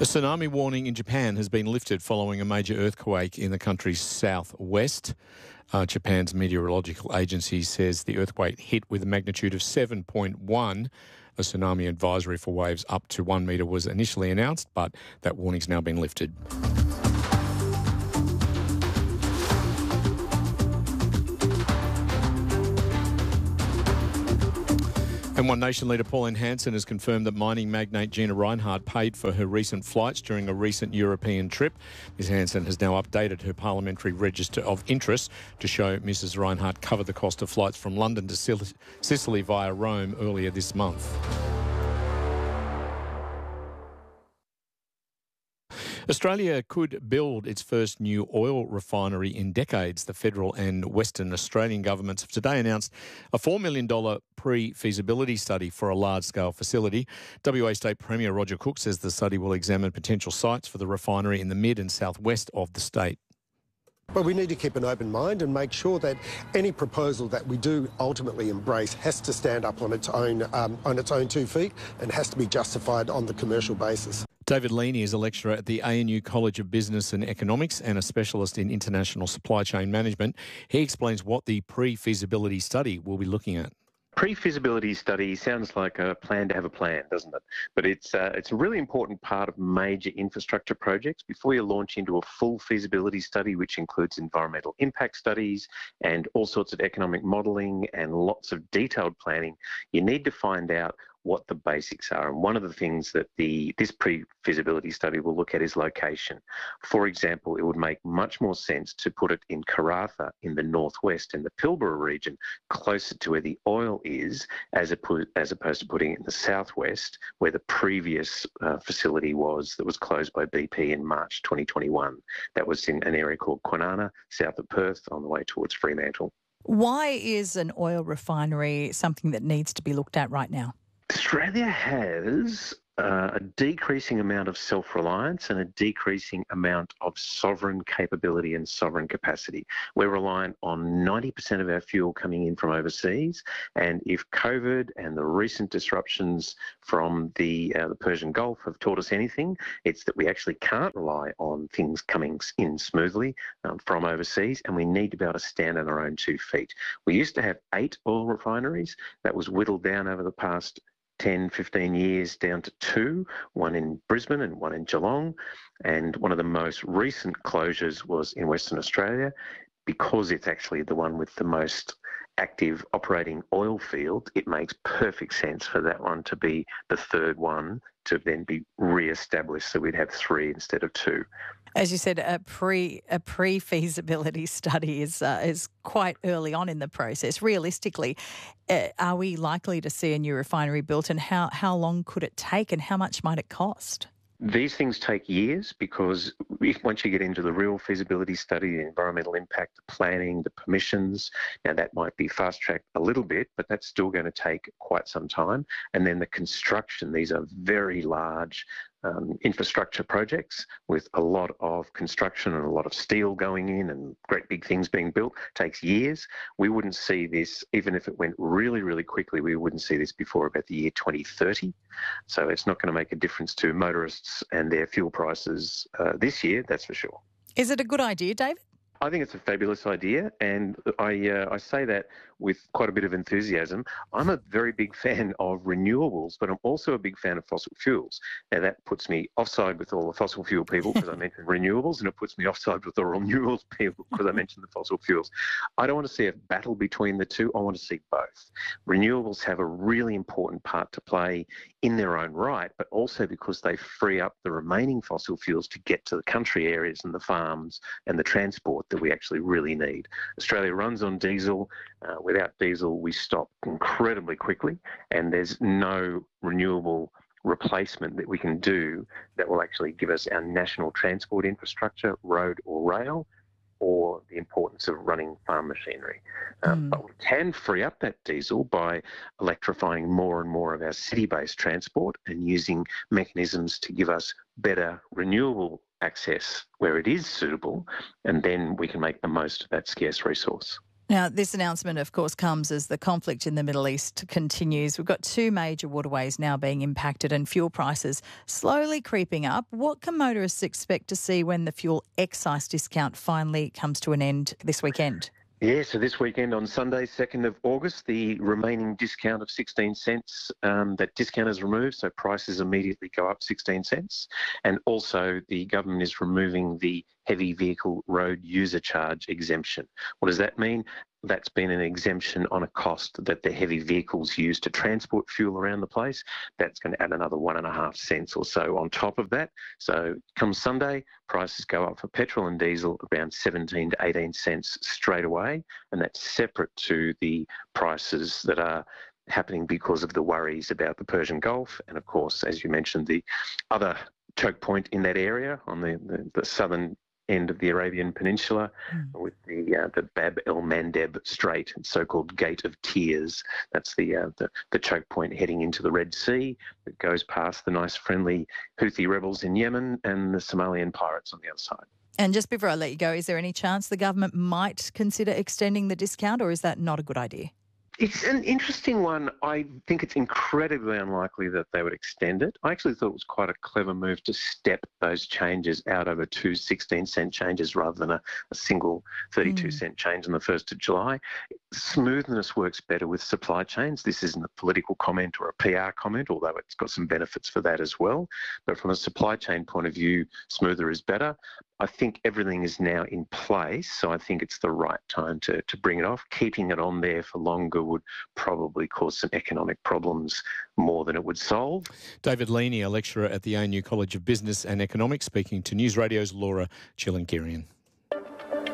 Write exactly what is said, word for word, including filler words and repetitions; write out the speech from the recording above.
A tsunami warning in Japan has been lifted following a major earthquake in the country's southwest. Uh, Japan's meteorological agency says the earthquake hit with a magnitude of seven point one. A tsunami advisory for waves up to one metre was initially announced, but that warning's now been lifted. And One Nation leader Pauline Hanson has confirmed that mining magnate Gina Rinehart paid for her recent flights during a recent European trip. Miz Hanson has now updated her parliamentary register of interest to show Missus Rinehart covered the cost of flights from London to Sicily via Rome earlier this month. Australia could build its first new oil refinery in decades. The federal and Western Australian governments have today announced a four million dollars pre-feasibility study for a large-scale facility. W A State Premier Roger Cook says the study will examine potential sites for the refinery in the mid and southwest of the state. But we need to keep an open mind and make sure that any proposal that we do ultimately embrace has to stand up on its own um, on its own two feet and has to be justified on the commercial basis. David Leaney is a lecturer at the A N U College of Business and Economics and a specialist in international supply chain management. He explains what the pre-feasibility study will be looking at. Pre-feasibility study sounds like a plan to have a plan, doesn't it? But it's uh, it's a really important part of major infrastructure projects. Before you launch into a full feasibility study, which includes environmental impact studies and all sorts of economic modelling and lots of detailed planning, you need to find out what the basics are. And one of the things that the this pre-feasibility study will look at is location. For example, it would make much more sense to put it in Karratha in the northwest, in the Pilbara region, closer to where the oil is, as, opposed, as opposed to putting it in the southwest, where the previous uh, facility was that was closed by B P in March twenty twenty-one. That was in an area called Kwinana, south of Perth, on the way towards Fremantle. Why is an oil refinery something that needs to be looked at right now? Australia has uh, a decreasing amount of self-reliance and a decreasing amount of sovereign capability and sovereign capacity. We're reliant on ninety percent of our fuel coming in from overseas, and if COVID and the recent disruptions from the, uh, the Persian Gulf have taught us anything, it's that we actually can't rely on things coming in smoothly um, from overseas, and we need to be able to stand on our own two feet. We used to have eight oil refineries. That was whittled down over the past ten, fifteen years down to two, one in Brisbane and one in Geelong. And one of the most recent closures was in Western Australia. Because it's actually the one with the most active operating oil field, it makes perfect sense for that one to be the third one to then be re-established, so we'd have three instead of two. As you said, a pre a pre-feasibility study is uh, is quite early on in the process. Realistically, uh, are we likely to see a new refinery built, and how, how long could it take, and how much might it cost? These things take years because if once you get into the real feasibility study, the environmental impact, the planning, the permissions, now that might be fast-tracked a little bit, but that's still going to take quite some time. And then the construction, these are very large um, infrastructure projects with a lot of construction and a lot of steel going in and great big things being built. It takes years. We wouldn't see this, even if it went really, really quickly, we wouldn't see this before about the year twenty thirty. So it's not going to make a difference to motorists and their fuel prices uh, this year, that's for sure. Is it a good idea, David? I think it's a fabulous idea, and I uh, I say that with quite a bit of enthusiasm. I'm a very big fan of renewables, but I'm also a big fan of fossil fuels. Now, that puts me offside with all the fossil fuel people because I mentioned renewables, and it puts me offside with the renewables people because I mentioned the fossil fuels. I don't want to see a battle between the two. I want to see both. Renewables have a really important part to play in their own right, but also because they free up the remaining fossil fuels to get to the country areas and the farms and the transport that we actually really need. Australia runs on diesel. Uh, without diesel, we stop incredibly quickly, and there's no renewable replacement that we can do that will actually give us our national transport infrastructure, road or rail, or the importance of running farm machinery. Um, mm. But we can free up that diesel by electrifying more and more of our city-based transport and using mechanisms to give us better renewable access where it is suitable, and then we can make the most of that scarce resource. Now, this announcement, of course, comes as the conflict in the Middle East continues. We've got two major waterways now being impacted and fuel prices slowly creeping up. What can motorists expect to see when the fuel excise discount finally comes to an end this weekend? Yeah, so this weekend on Sunday, second of August, the remaining discount of sixteen cents, um, that discount is removed, so prices immediately go up sixteen cents. And also the government is removing the heavy vehicle road user charge exemption. What does that mean? That's been an exemption on a cost that the heavy vehicles use to transport fuel around the place. That's going to add another one and a half cents or so on top of that. So come Sunday, prices go up for petrol and diesel around seventeen to eighteen cents straight away. And that's separate to the prices that are happening because of the worries about the Persian Gulf. And of course, as you mentioned, the other choke point in that area on the, the, the southern end of the Arabian Peninsula mm. with the uh, the Bab el Mandeb Strait, so-called Gate of Tears. That's the, uh, the the choke point heading into the Red Sea that goes past the nice friendly Houthi rebels in Yemen and the Somalian pirates on the other side. And just before I let you go, is there any chance the government might consider extending the discount, or is that not a good idea? It's an interesting one. I think it's incredibly unlikely that they would extend it. I actually thought it was quite a clever move to step those changes out over two sixteen-cent changes rather than a, a single thirty-two-cent mm. change on the first of July. Smoothness works better with supply chains. This isn't a political comment or a P R comment, although it's got some benefits for that as well. But from a supply chain point of view, smoother is better. I think everything is now in place, so I think it's the right time to, to bring it off. Keeping it on there for longer would probably cause some economic problems more than it would solve. David Leaney, a lecturer at the A N U College of Business and Economics, speaking to News Radio's Laura Chillinkerian.